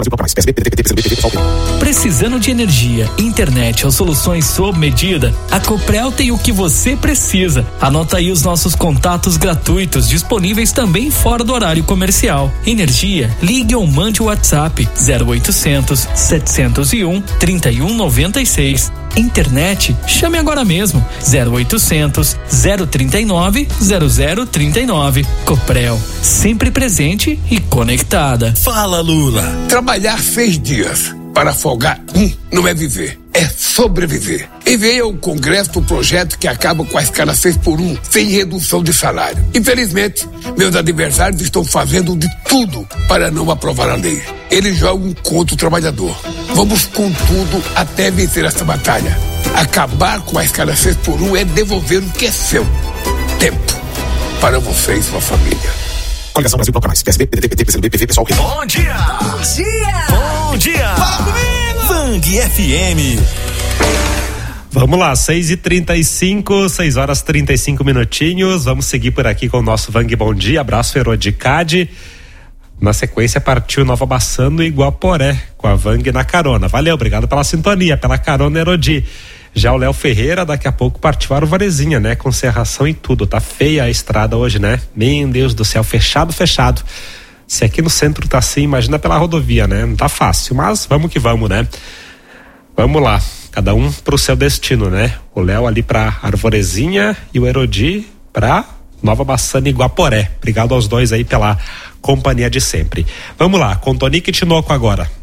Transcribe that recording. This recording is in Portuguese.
Precisando de energia, internet ou soluções sob medida? A Coprel tem o que você precisa. Anota aí os nossos contatos gratuitos, disponíveis também fora do horário comercial. Energia, ligue ou mande o WhatsApp 0800 701 3196. Internet, chame agora mesmo 0800 039 0039. Coprel, sempre presente e conectada. Fala, Lula. Trabalhar 6 dias para folgar não é viver, é sobreviver. Enviei ao Congresso o projeto que acaba com a escala 6x1, sem redução de salário. Infelizmente, meus adversários estão fazendo de tudo para não aprovar a lei. Eles jogam contra o trabalhador. Vamos com tudo até vencer essa batalha. Acabar com a escala 6x1 é devolver o que é seu. Tempo para você e sua família. Coligação Brasil Proclamais. PSB, PDT, PCdoB, PV, PSOL. Bom dia! Bom dia! Bom dia! Fala comigo! Vang FM. Vamos lá, 6h35, 6 horas 35 minutinhos. Vamos seguir por aqui com o nosso Vang Bom Dia. Abraço, Herodicade. Na sequência, partiu Nova Bassano e Guaporé, com a Vang na carona. Valeu, obrigado pela sintonia, pela carona, Herodi. Já o Léo Ferreira, daqui a pouco partiu Arvorezinha, né? Com serração e tudo. Tá feia a estrada hoje, né? Meu Deus do céu, fechado. Se aqui no centro tá assim, imagina pela rodovia, né? Não tá fácil, mas vamos que vamos, né? Vamos lá, cada um pro seu destino, né? O Léo ali pra Arvorezinha e o Herodi pra Nova Bassano e Guaporé. Obrigado aos dois aí pela companhia de sempre. Vamos lá, com Tonico e Tinoco agora.